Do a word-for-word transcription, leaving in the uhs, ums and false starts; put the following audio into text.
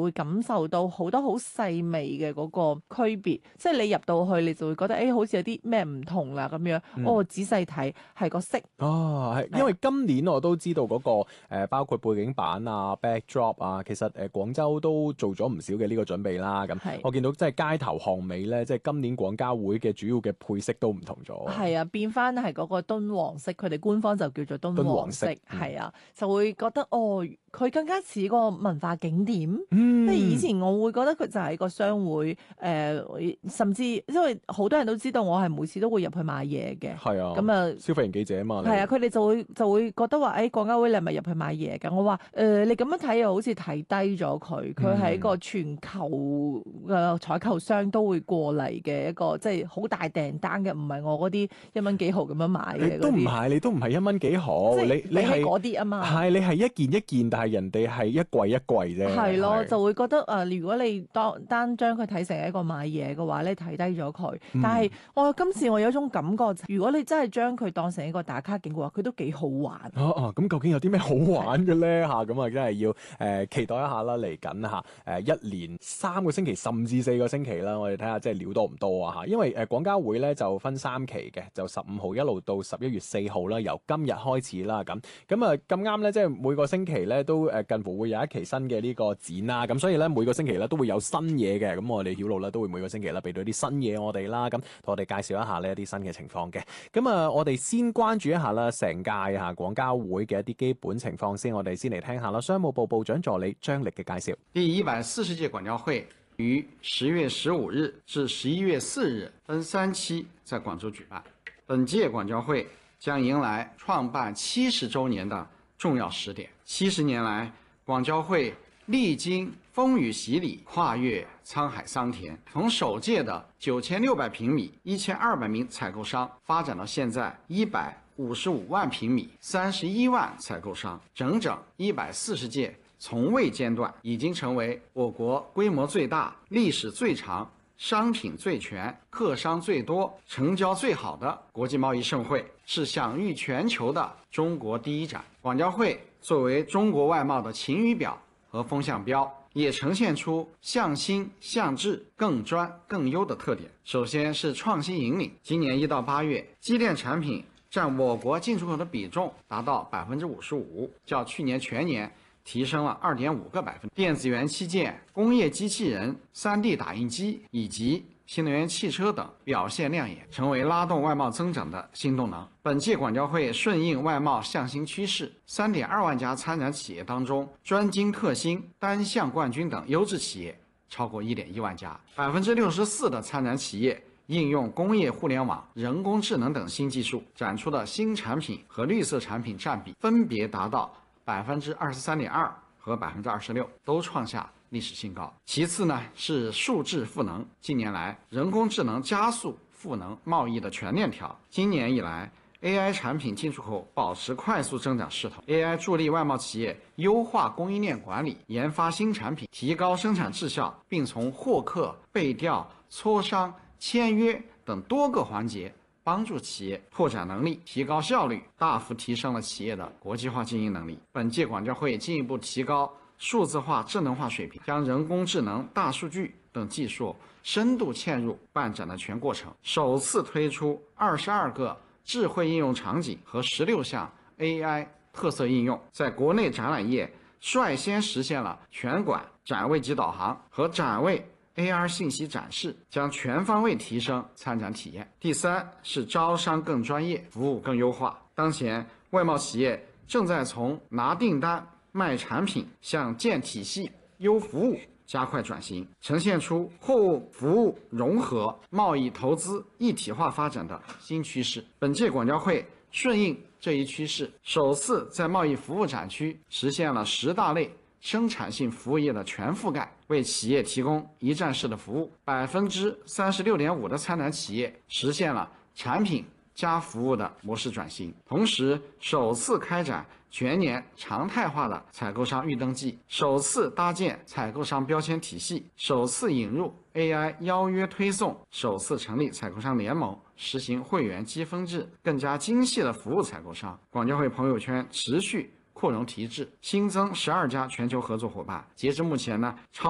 會感受到好多好細微嘅嗰個區別，即係你入到去你就會覺得誒、欸、好似有啲咩唔同啦咁樣。 嗯、 哦，仔細睇係個色。 哦，係，因為今年我都知道嗰、那個、呃、包括背景板啊、backdrop 啊，其實誒、呃、廣州都做咗唔少嘅呢個準備啦。咁我見到即係街頭巷尾咧，即係今年廣交會嘅主要嘅配色都唔同咗。 係啊，變翻係嗰個敦煌色，佢哋官方就叫做敦煌色，係、嗯、啊，就會覺得哦，佢更加似個文化景點。 嗯， 即係以前我會覺得佢就係個商會，誒、呃，甚至因為好多人都知道我係每次都會入去買嘢嘅。 係啊， 咁啊， 消費型記者啊嘛。 係啊，佢哋就會就會覺得話，誒、哎，廣交會你係咪入去買嘢㗎？我話誒、呃，你咁樣睇又好似睇低咗佢，佢係一個全球嘅採購商都會過嚟嘅一個，即係好大訂單嘅，唔係我嗰啲一蚊幾毫咁樣買嘅。 都唔係，你都唔係一蚊幾毫，你你係嗰啲啊嘛。 係你係一件一件，但係人哋係一櫃一櫃啫。 係咯，就會覺得誒、呃，如果你當單將佢睇成一個買嘢嘅話咧，睇低咗佢。 嗯、 但係我今次我有一種感覺，如果你真係將佢當成一個打卡景嘅話，佢都幾好玩。 哦哦，咁究竟有啲咩好玩嘅咧？嚇，咁啊，真係要誒、呃、期待一下啦！嚟緊嚇誒一連三個星期，甚至四個星期啦，我哋睇下即係料多唔多啊嚇！因為誒廣交會咧就分三期嘅，就十五號一路到十一月四號啦，由今日開始啦咁。咁啊咁啱咧，即係每個星期咧都誒近乎會有一期新嘅呢個展啦。咁所以咧每個星期咧都會有新嘢嘅。咁我哋曉露咧都會每個星期咧俾到啲新嘢我哋啦。咁同我哋介紹一下呢一啲新嘅情況嘅。咁啊，我哋先關注一下啦，成屆嚇廣交會嘅一啲基本情況先。我哋先嚟聽下啦，商務部部長助理張力嘅介紹。 第一百四十屆廣交會於十月十五日至十一月四日分三期在廣州舉辦。本屆廣交會將迎來創辦七十周年的重要時點。七十年來，廣交會歷經風雨洗禮，跨越滄海桑田，從首屆的九千六百平米、一千二百名採購商，發展到現在一百五十五萬平米、三十一萬採購商，整整一百四十屆，從未間斷，已經成為我國規模最大、歷史最長、商品最全、客商最多、成交最好的國際貿易盛會，是享譽全球的中國第一展。廣交會作為中國外貿的晴雨表和風向標，也呈現出向新、向智、更專、更優的特點。首先是創新引領，今年一到八月，機電產品佔我國進出口的比重達到百分之五十五，較去年全年提升了二點五個百分點。電子元器件、工業機器人、三 D 打印機以及新能源汽車等表現亮眼，成為拉動外貿增長的新動能。本屆廣交會順應外貿向新趨勢，三點二萬家參展企業當中，專精特新、單項冠軍等優質企業超過一點一萬家，百分之六十四的參展企業應用工業互聯網、人工智能等新技術，展出的新產品和綠色產品佔比分別達到百分之二十三點二和百分之二十六，都創下歷史新高。其次呢是數智賦能，近年來人工智能加速賦能貿易的全鏈條。今年以來 A I 產品進出口保持快速增長勢頭 ，A I 助力外貿企業優化供應鏈管理，研發新產品，提高生產質效，並從獲客、備調、磋商、簽約等多個環節幫助企業拓展能力，提高效率，大幅提升了企業的國際化經營能力。本屆廣交會進一步提高數字化、智能化水平，將人工智能、大數據等技術深度嵌入辦展的全過程，首次推出二十二個智慧應用場景和十六項 A I 特色應用，在國內展覽業率先實現了全館展位及導航和展位 A R 信息展示，將全方位提升參展體驗。第三是招商更專業，服務更優化。當前外貿企業正在從拿訂單、賣產品向建體系、優服務加快轉型，呈現出貨物服務融合、貿易投資一體化發展的新趨勢。本屆廣交會順應這一趨勢，首次在貿易服務展區實現了十大類生產性服務業的全覆蓋，為企業提供一站式的服務。百分之三十六點五的參展企業實現了產品加服務的模式轉型，同時首次開展全年常態化的採購商預登記，首次搭建採購商標籤體系，首次引入 A I 邀約推送，首次成立採購商聯盟，實行會員積分制，更加精細的服務採購商。廣交會朋友圈持續擴容提質，新增十二家全球合作夥伴，截至目前呢，超